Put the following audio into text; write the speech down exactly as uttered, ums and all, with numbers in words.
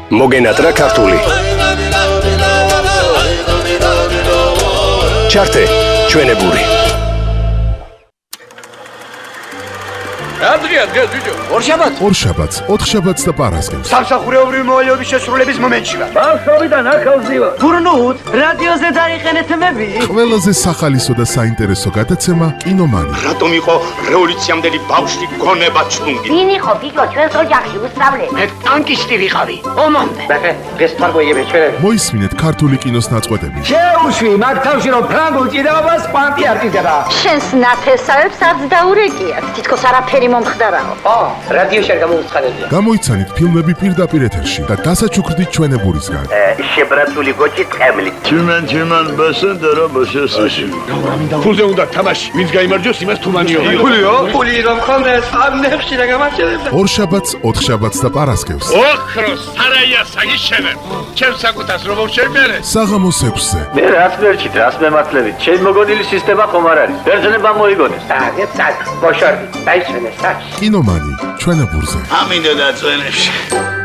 მოგენატრა ქართული. ჩართე ჩვენებური. Adria, Adria, Adria. ორშაბათს ორშაბათს, ოთხშაბათს და პარასკევს. სამსახურეობრივი მოვალეობის შესრულების მომენტში ვარ. ბავშვობიდან ახალზევა. გურნუთ, რადიოზე დაიყენეთ მები. ყველაზე სახალისო და საინტერესო გადაცემა კინომანი. რატომ იყო რევოლუციამდელი ბავშვი გონება ჩუნგი? ვინ იყო გიგო ჩვენს ოჯახში უსწავლელი? მე ტანკისტი ვიყავი. ომამდე. ბახე, ეს თარგოიები ჩვენ. მოისმინეთ ქართული კინოს ნაწყვეტები. შეუშვი მაგ თავში რომ ფრანგულ ჭიდაობას პანტი არტიზება. შენს ნათესავებს არც დაურეკიათ. თითქოს არაფერი მომხდარაო. ო, რადიოში არ გამოუცხადებია. გამოიცანით ფილმები პირდაპირ ეთერში და დასაჩუქრდით ჩვენებურისგან. შებრაცული გოჭი ტყემლით. Tümen tümen basın dara basıyorsun. ფულზე უნდა თამაში, ვინც გაიმარჯვოს, იმას თუმანიო. ფულიო? ფული რომ ხონდეს, ამ ნებში რა გამარჯვებდა. ორშაბათს, ოთხშაბათს და პარასკევს. ოქროს სარაია საგიშენებ. ჩემს საკუთას რომ შევმერე. საღამოს ექვსზე. Ne rast verçit, rast mematlevit. Çel mogodili sistema xomar არის. ბერძნება მოიგონეს. აგე წაკ, ბოშორდი, დაიჩვენე საჩ. კინომანი ჩვენებურზე. ამინდა და წვენებში.